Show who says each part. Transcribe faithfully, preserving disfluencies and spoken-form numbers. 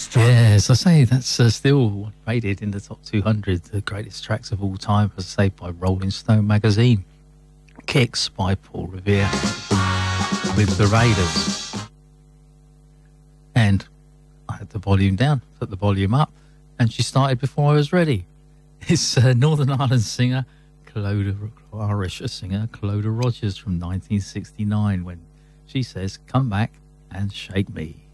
Speaker 1: Yeah, as I say, that's uh, still rated in the top two hundred, the greatest tracks of all time, as I say, by Rolling Stone magazine. Kicks by Paul Revere with the Raiders. And I had the volume down, put the volume up, and she started before I was ready. It's uh, Northern Ireland singer, Clodagh, Irish singer, Clodagh Rogers from nineteen sixty-nine, when she says, "Come back and shake me."